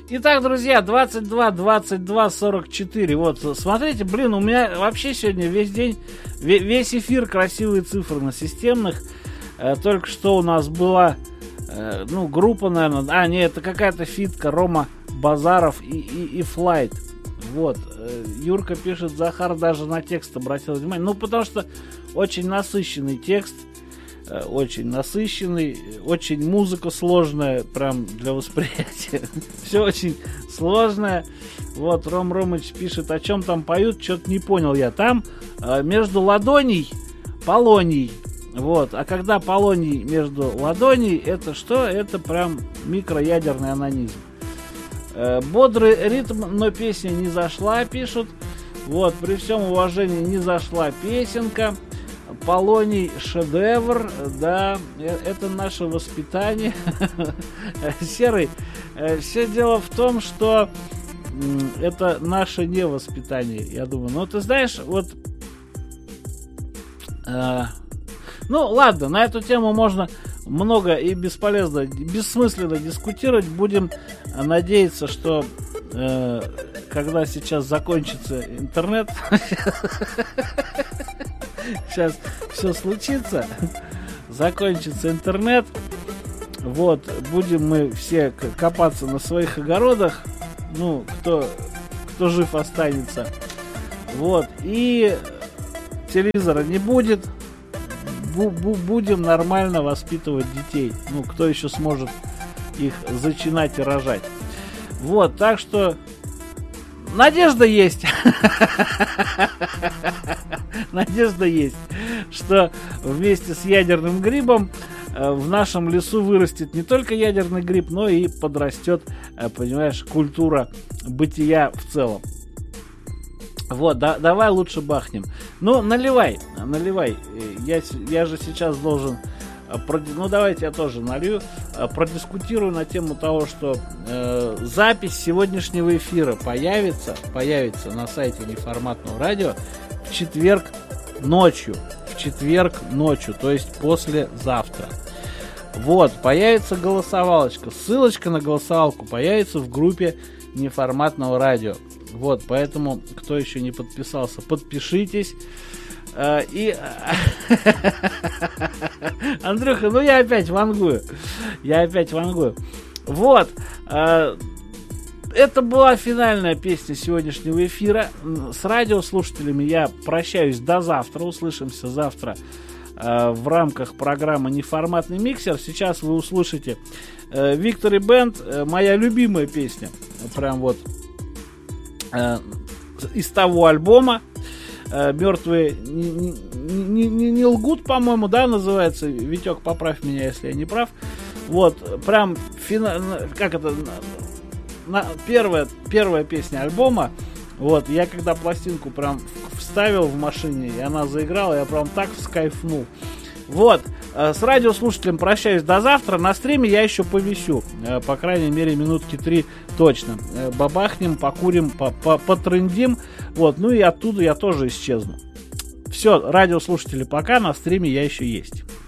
Итак, друзья, 22 22 44. Вот, смотрите, блин, у меня вообще сегодня весь день, весь эфир красивые цифры на системных. Только что у нас была, группа, наверное. Не, это какая-то фитка, Рома Базаров и Флайт. Вот, Юрка пишет, Захар даже на текст обратил внимание. Ну, потому что очень насыщенный текст. Очень насыщенный, очень музыка сложная, прям для восприятия. Все очень сложное. Вот, Ром Ромыч пишет, о чем там поют, что-то не понял я. Там между ладоней полоний. Вот, а когда полоний между ладоней, это что? Это прям микроядерный анонизм. Бодрый ритм, но песня не зашла, пишут. Вот, при всем уважении, не зашла песенка. Полоний шедевр, да, это наше воспитание. Серый, все дело в том, что это наше невоспитание, я думаю. Ну, ты знаешь, вот... ладно, на эту тему можно много и бесполезно, бессмысленно дискутировать. Будем надеяться, что когда сейчас закончится интернет, сейчас все случится, закончится интернет, вот, будем мы все копаться на своих огородах, ну, кто жив останется, вот, и телевизора не будет, будем нормально воспитывать детей, ну, кто еще сможет их зачинать и рожать. Вот, так что надежда есть. Надежда есть, что вместе с ядерным грибом в нашем лесу вырастет не только ядерный гриб, но и подрастет, понимаешь, культура бытия в целом. Вот, давай лучше бахнем. Ну, наливай. Я же сейчас должен... давайте я тоже налью. Продискутирую на тему того, что запись сегодняшнего эфира появится на сайте Неформатного радио в четверг ночью, то есть послезавтра. Вот, появится голосовалочка. Ссылочка на голосовалку появится в группе Неформатного радио. Вот, поэтому, кто еще не подписался, подпишитесь. Андрюха, я опять вангую. Вот. Это была финальная песня сегодняшнего эфира. С радиослушателями я прощаюсь до завтра. Услышимся завтра в рамках программы «Неформатный миксер». Сейчас вы услышите Victory Band, моя любимая песня. Прям вот из того альбома. Мертвые не лгут, по-моему, да, называется. Витек, поправь меня, если я не прав. Вот, прям первая песня альбома. Вот, я когда пластинку прям вставил в машине, и она заиграла, я прям так вскайфнул. Вот, с радиослушателем прощаюсь до завтра. На стриме я еще повисю, по крайней мере, минутки 3 точно. Бабахнем, покурим, потрындим. Вот, ну и оттуда я тоже исчезну. Все, радиослушатели, пока, на стриме я еще есть.